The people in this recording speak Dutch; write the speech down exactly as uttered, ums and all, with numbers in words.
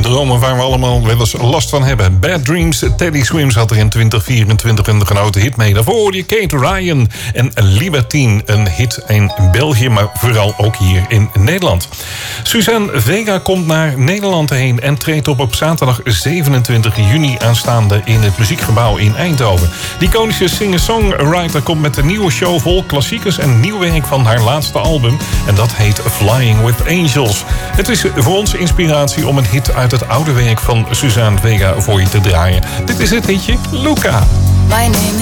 dromen waar we allemaal wel eens last van hebben. Bad Dreams, Teddy Swims had er in twintig vierentwintig een grote hit mee. Daarvoor hoorde je Kate Ryan en Libertine. Een hit in België, maar vooral ook hier in Nederland. Suzanne Vega komt naar Nederland heen en treedt op op zaterdag zevenentwintig juni aanstaande in het Muziekgebouw in Eindhoven. Die iconische singer-songwriter komt met een nieuwe show vol klassiekers en nieuw werk van haar laatste album. En dat heet Flying with Angels. Het is voor ons inspiratie om een hit uit het oude werk van Suzanne Vega voor je te draaien. Dit is het hitje Luca. My name